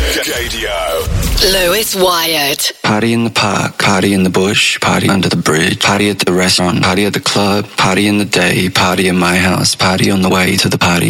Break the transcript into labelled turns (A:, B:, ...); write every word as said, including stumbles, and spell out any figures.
A: Lewis Wyatt.
B: Party in the park, party in the bush, party under the bridge, party at the restaurant, party at the club, party in the day, party in my house, party on the way to the party.